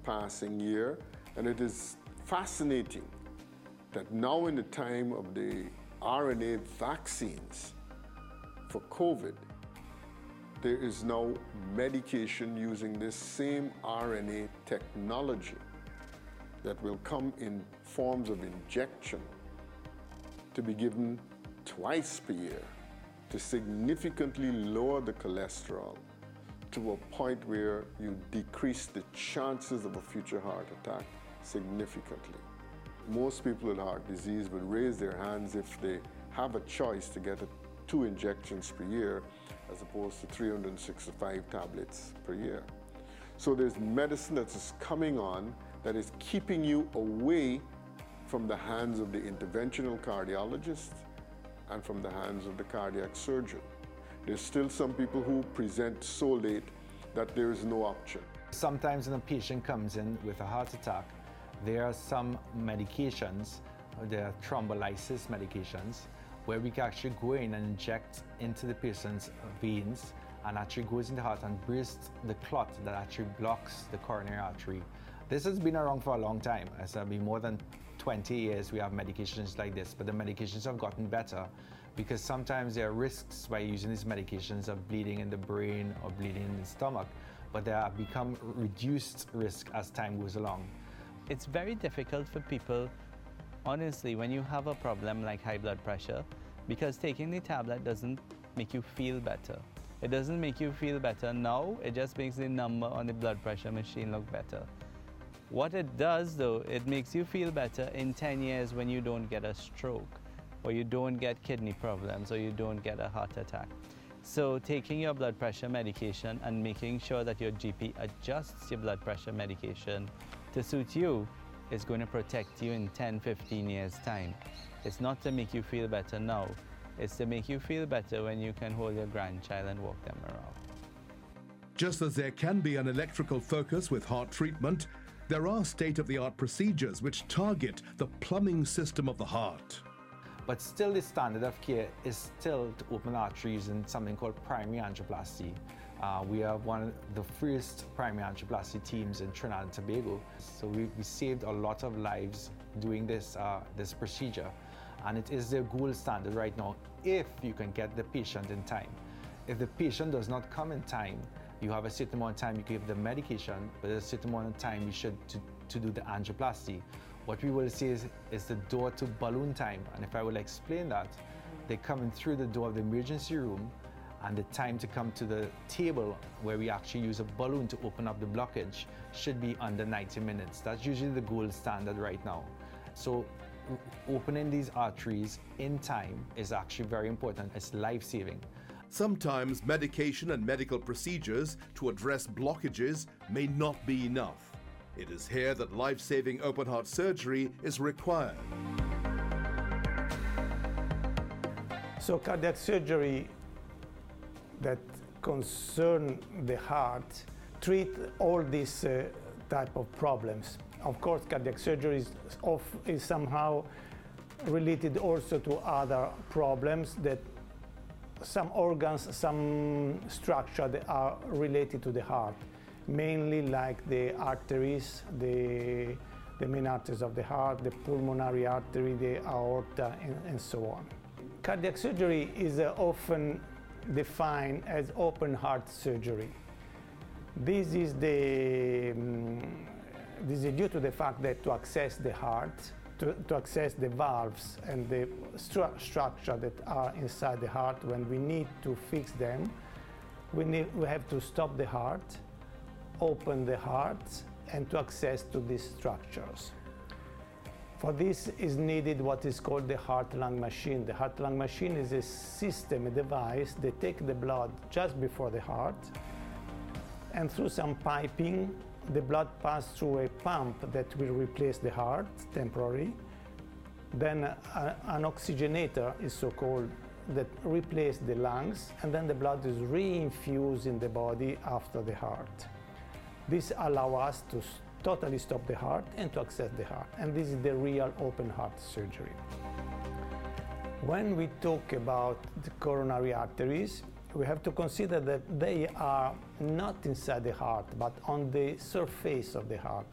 passing year, and it is fascinating that now in the time of the RNA vaccines for COVID, there is now medication using this same RNA technology that will come in forms of injection to be given twice per year to significantly lower the cholesterol to a point where you decrease the chances of a future heart attack significantly. Most people with heart disease would raise their hands if they have a choice to get 2 injections per year as opposed to 365 tablets per year. So there's medicine that is coming on that is keeping you away from the hands of the interventional cardiologist and from the hands of the cardiac surgeon. There's still some people who present so late that there is no option. Sometimes when a patient comes in with a heart attack, there are some medications, there are thrombolysis medications, where we can actually go in and inject into the patient's veins and actually goes in the heart and bursts the clot that actually blocks the coronary artery. This has been around for a long time. It's been more than 20 years we have medications like this, but the medications have gotten better because sometimes there are risks by using these medications of bleeding in the brain or bleeding in the stomach, but they have become reduced risk as time goes along. It's very difficult for people, honestly, when you have a problem like high blood pressure, because taking the tablet doesn't make you feel better. It doesn't make you feel better now, it just makes the number on the blood pressure machine look better. What it does though, it makes you feel better in 10 years when you don't get a stroke, or you don't get kidney problems, or you don't get a heart attack. So taking your blood pressure medication and making sure that your GP adjusts your blood pressure medication to suit you is going to protect you in 10, 15 years time. It's not to make you feel better now, it's to make you feel better when you can hold your grandchild and walk them around. Just as there can be an electrical focus with heart treatment, there are state-of-the-art procedures which target the plumbing system of the heart. But still the standard of care is still to open artery using something called primary angioplasty. We are one of the first primary angioplasty teams in Trinidad and Tobago. So we saved a lot of lives doing this procedure. And it is the gold standard right now if you can get the patient in time. If the patient does not come in time, you have a certain amount of time you give the medication, but a certain amount of time you should to do the angioplasty. What we will say is the door to balloon time. And if I will explain that, they come in through the door of the emergency room, and the time to come to the table where we actually use a balloon to open up the blockage should be under 90 minutes. That's usually the gold standard right now. So opening these arteries in time is actually very important. It's life-saving. Sometimes medication and medical procedures to address blockages may not be enough. It is here that life-saving open heart surgery is required. So cardiac surgery that concern the heart treat all these type of problems. Of course, cardiac surgery is somehow related also to other problems, that some organs, some structure that are related to the heart, mainly like the arteries, the main arteries of the heart, the pulmonary artery, the aorta, and so on. Cardiac surgery is often defined as open heart surgery. This is due to the fact that to access the heart, to access the valves and the structure that are inside the heart, when we need to fix them, we have to stop the heart, open the heart, and to access to these structures. For this is needed what is called the heart-lung machine. The heart-lung machine is a system, a device that takes the blood just before the heart, and through some piping, the blood passes through a pump that will replace the heart temporarily. Then an oxygenator is so-called that replaces the lungs, and then the blood is reinfused in the body after the heart. This allows us to totally stop the heart and to access the heart. And this is the real open heart surgery. When we talk about the coronary arteries, we have to consider that they are not inside the heart, but on the surface of the heart.